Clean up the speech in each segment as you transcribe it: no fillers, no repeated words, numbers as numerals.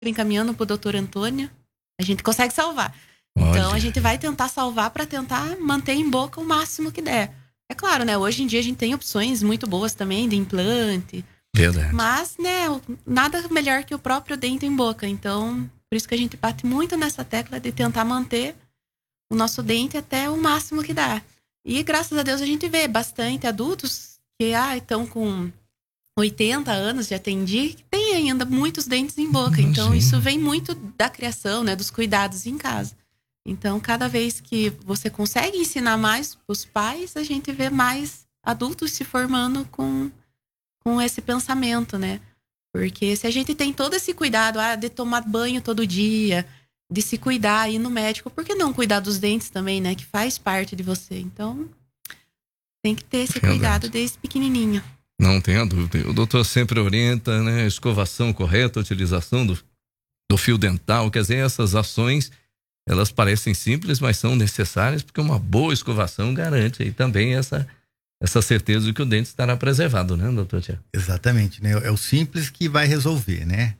encaminhando pro doutor Antônio, a gente consegue salvar. Olha. Então a gente vai tentar salvar para tentar manter em boca o máximo que der. É claro, né? Hoje em dia a gente tem opções muito boas também de implante. Verdade. Mas, né, nada melhor que o próprio dente em boca. Então, por isso que a gente bate muito nessa tecla de tentar manter o nosso dente até o máximo que dá. E graças a Deus a gente vê bastante adultos que estão com 80 anos, já atendi, que tem ainda muitos dentes em boca. Então, isso vem muito da criação, né, dos cuidados em casa. Então, cada vez que você consegue ensinar mais os pais, a gente vê mais adultos se formando com esse pensamento, né? Porque se a gente tem todo esse cuidado de tomar banho todo dia, de se cuidar, ir no médico, por que não cuidar dos dentes também, né? Que faz parte de você. Então, tem que ter esse cuidado desde pequenininho. Não tenha dúvida. O doutor sempre orienta, né? Escovação correta, utilização do fio dental. Quer dizer, essas ações, elas parecem simples, mas são necessárias, porque uma boa escovação garante aí também essa certeza de que o dente estará preservado, né, doutor Tiago? Exatamente, né? É o simples que vai resolver, né?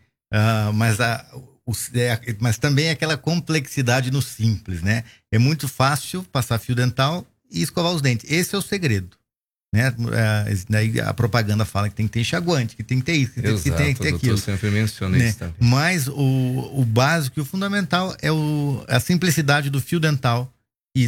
Mas também aquela complexidade no simples, né? É muito fácil passar fio dental e escovar os dentes. Esse é o segredo, né? A propaganda fala que tem que ter enxaguante, que tem que ter isso, que tem que ter aquilo. Eu sempre menciono isso também. Mas o básico e o fundamental é a simplicidade do fio dental e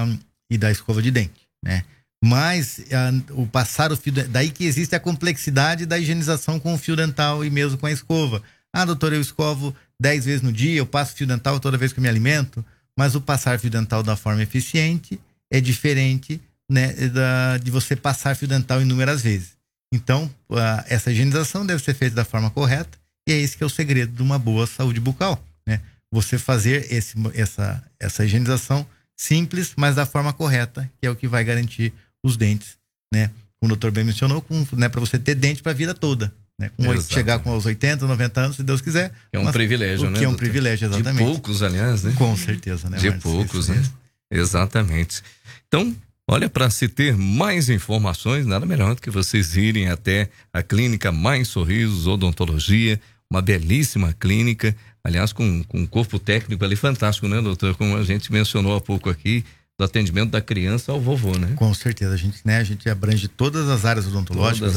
da escova de dente, né? Mas o passar o fio, daí que existe a complexidade da higienização com o fio dental e mesmo com a escova. Doutor, eu escovo 10 vezes no dia, eu passo fio dental toda vez que eu me alimento, mas o passar fio dental da forma eficiente é diferente, né, de você passar fio dental inúmeras vezes. Então, essa higienização deve ser feita da forma correta, e é esse que é o segredo de uma boa saúde bucal, né? Você fazer essa higienização simples, mas da forma correta, que é o que vai garantir os dentes, né? Como o doutor bem mencionou, né, para você ter dente para a vida toda, né? Chegar com os 80, 90 anos, se Deus quiser. É um privilégio, né? Que é um privilégio, exatamente. De poucos, aliás, né? Com certeza, né? De poucos, né? Exatamente. Então, olha, para se ter mais informações, nada melhor do que vocês irem até a clínica Mais Sorrisos Odontologia, uma belíssima clínica, aliás, com um corpo técnico ali fantástico, né, doutor? Como a gente mencionou há pouco aqui, do atendimento da criança ao vovô, né? Com certeza, a gente abrange todas as áreas odontológicas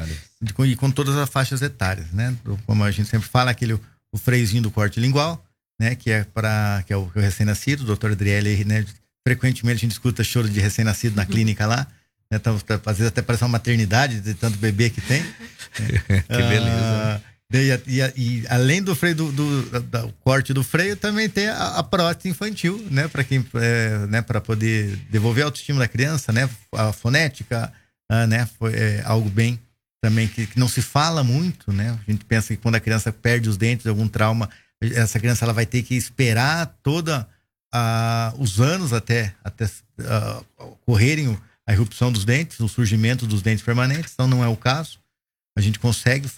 e com todas as faixas etárias, né? Como a gente sempre fala, o freiozinho do corte lingual, né? Que é o recém-nascido, o doutor Adriele, né? Frequentemente a gente escuta choro de recém-nascido na clínica lá, né? Então, às vezes até parece uma maternidade de tanto bebê que tem. Né? Que beleza. E além do freio do corte do freio, também tem a prótese infantil, né? Para quem, né? Para poder devolver a autoestima da criança, né? A fonética, né? Foi algo bem também que não se fala muito, né? A gente pensa que quando a criança perde os dentes, algum trauma, essa criança ela vai ter que esperar os anos até ocorrerem a erupção dos dentes, o surgimento dos dentes permanentes. Então não é o caso. A gente consegue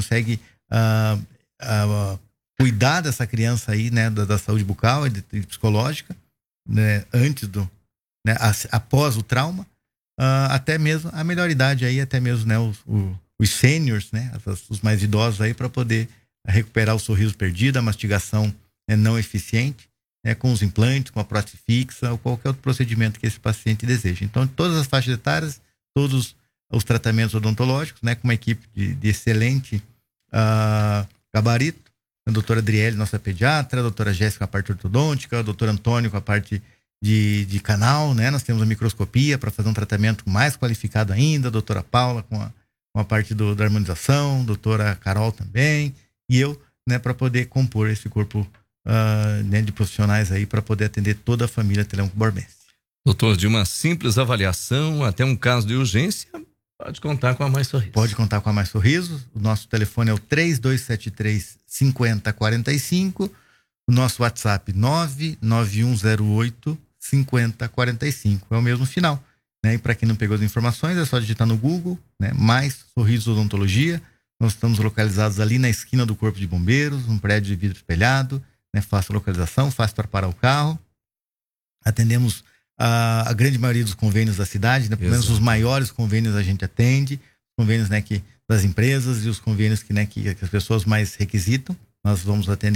cuidar dessa criança aí, né, da saúde bucal e psicológica, né, antes né, após o trauma, até mesmo a melhor idade aí, até mesmo, né, os seniors, né, os mais idosos aí, para poder recuperar o sorriso perdido, a mastigação não eficiente, né, com os implantes, com a prótese fixa ou qualquer outro procedimento que esse paciente deseja. Então, todas as faixas etárias, todos os tratamentos odontológicos, né, com uma equipe de excelente gabarito, a doutora Adriele, nossa pediatra, a doutora Jéssica, a parte ortodôntica, o doutor Antônio com a parte de canal, né? Nós temos a microscopia para fazer um tratamento mais qualificado ainda, a doutora Paula com a parte da harmonização, a doutora Carol também, e eu, né, para poder compor esse corpo né, de profissionais aí para poder atender toda a família Telêmaco-Borbense. Doutor, de uma simples avaliação até um caso de urgência, pode contar com a Mais Sorrisos. Pode contar com a Mais Sorrisos. O nosso telefone é o 3273-5045. O nosso WhatsApp 99108-5045. É o mesmo final, né? E para quem não pegou as informações, é só digitar no Google, né? Mais Sorrisos Odontologia. Nós estamos localizados ali na esquina do Corpo de Bombeiros, um prédio de vidro espelhado, né? Fácil localização, fácil para parar o carro. Atendemos a grande maioria dos convênios da cidade, né? Pelo menos os maiores convênios a gente atende, convênios, né, das empresas e os convênios que as pessoas mais requisitam, nós vamos atender